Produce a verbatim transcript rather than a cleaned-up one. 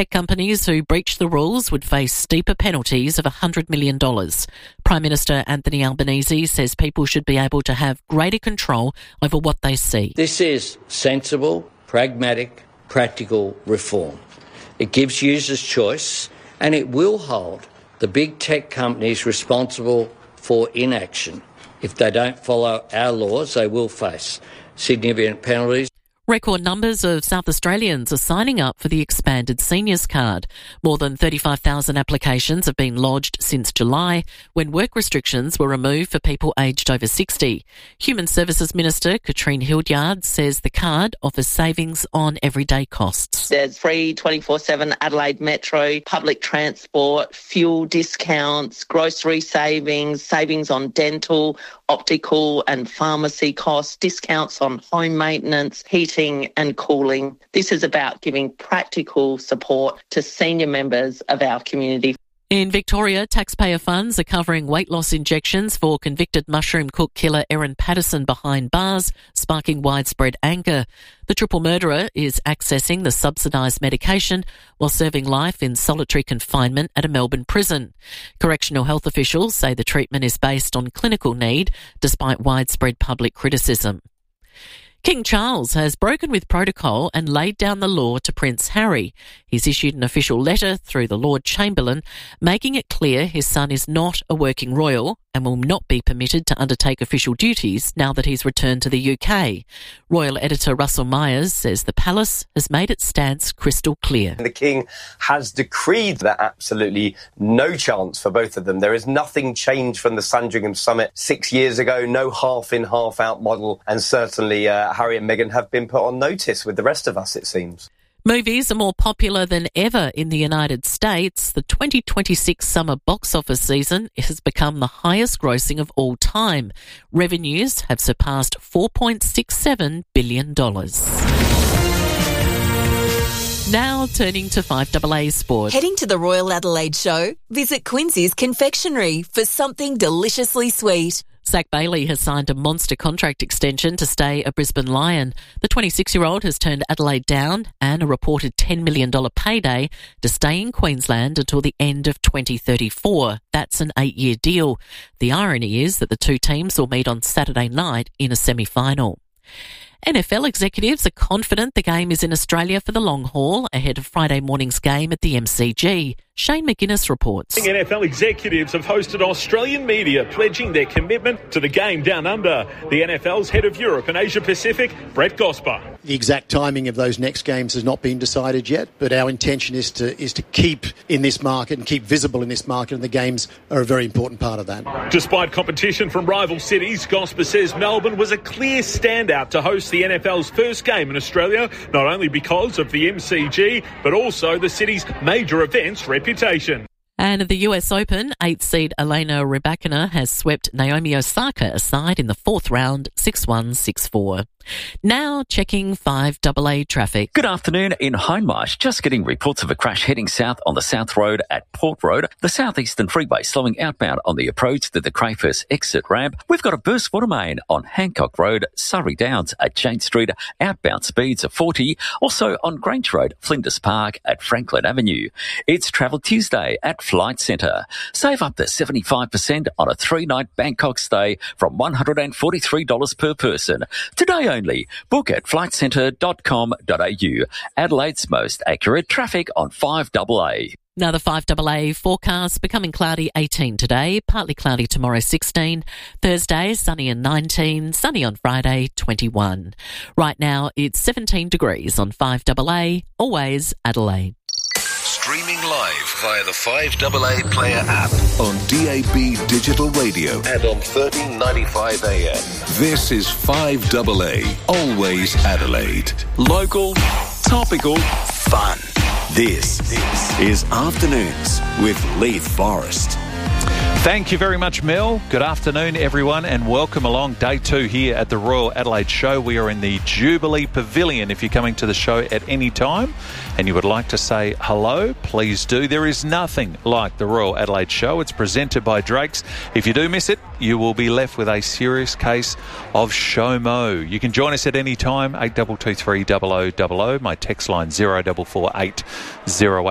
Tech companies who breach the rules would face steeper penalties of one hundred million dollars. Prime Minister Anthony Albanese says people should be able to have greater control over what they see. This is sensible, pragmatic, practical reform. It gives users choice and it will hold the big tech companies responsible for inaction. If they don't follow our laws, they will face significant penalties. Record numbers of South Australians are signing up for the expanded seniors card. More than thirty-five thousand applications have been lodged since July, when work restrictions were removed for people aged over sixty. Human Services Minister Katrine Hildyard says the card offers savings on everyday costs. There's free twenty-four seven Adelaide Metro, public transport, fuel discounts, grocery savings, savings on dental, optical and pharmacy costs, discounts on home maintenance, heating and cooling. This is about giving practical support to senior members of our community. In Victoria, taxpayer funds are covering weight loss injections for convicted mushroom cook killer Erin Patterson behind bars, sparking widespread anger. The triple murderer is accessing the subsidised medication while serving life in solitary confinement at a Melbourne prison. Correctional health officials say the treatment is based on clinical need, despite widespread public criticism. King Charles has broken with protocol and laid down the law to Prince Harry. He's issued an official letter through the Lord Chamberlain, making it clear his son is not a working royal and will not be permitted to undertake official duties now that he's returned to the U K. Royal editor Russell Myers says the palace has made its stance crystal clear. The King has decreed that absolutely no chance for both of them. There is nothing changed from the Sandringham summit six years ago, no half-in, half-out model, and certainly uh, Harry and Meghan have been put on notice with the rest of us, it seems. Movies are more popular than ever in the United States. The twenty twenty-six summer box office season has become the highest grossing of all time. Revenues have surpassed four point six seven billion dollars. Now turning to five A A Sport. Heading to the Royal Adelaide Show? Visit Quincy's Confectionery for something deliciously sweet. Zach Bailey has signed a monster contract extension to stay a Brisbane Lion. The twenty-six-year-old has turned Adelaide down and a reported ten million dollars payday to stay in Queensland until the end of twenty thirty-four. That's an eight-year deal. The irony is that the two teams will meet on Saturday night in a semi-final. N F L executives are confident the game is in Australia for the long haul ahead of Friday morning's game at the M C G. Shane McGuinness reports. N F L executives have hosted Australian media pledging their commitment to the game down under. The N F L's head of Europe and Asia Pacific, Brett Gosper. The exact timing of those next games has not been decided yet, but our intention is to is to keep in this market and keep visible in this market, and the games are a very important part of that. Despite competition from rival cities, Gosper says Melbourne was a clear standout to host the N F L's first game in Australia, not only because of the M C G, but also the city's major events reputation. And at the U S Open, eighth seed Elena Rybakina has swept Naomi Osaka aside in the fourth round, six one, six four. Now checking five A A traffic. Good afternoon in Hindmarsh. Just getting reports of a crash heading south on the South Road at Port Road. The Southeastern Freeway slowing outbound on the approach to the Crayford exit ramp. We've got a burst water main on Hancock Road, Surrey Downs at Jane Street, outbound speeds of forty. Also on Grange Road, Flinders Park at Franklin Avenue. It's Travel Tuesday at Flight Centre. Save up to seventy-five percent on a three-night Bangkok stay from one hundred forty-three dollars per person. Today only. Book at flight centre dot com dot a u. Adelaide's most accurate traffic on five A A. Now the five A A forecast, becoming cloudy eighteen today, partly cloudy tomorrow sixteen, Thursday sunny and nineteen, sunny on Friday twenty-one. Right now it's seventeen degrees on five A A, always Adelaide. Streaming live via the five A A Player app on D A B Digital Radio and on thirteen ninety-five A M. This is five A A, always Adelaide. Local, topical, fun. This, this is Afternoons with Leith Forrest. Thank you very much, Mel. Good afternoon, everyone, and welcome along day two here at the Royal Adelaide Show. We are in the Jubilee Pavilion. If you're coming to the show at any time and you would like to say hello, please do. There is nothing like the Royal Adelaide Show. It's presented by Drake's. If you do miss it, you will be left with a serious case of SHOMO. You can join us at any time, eight two two three zero zero zero zero. My text line zero four four eight zero eight.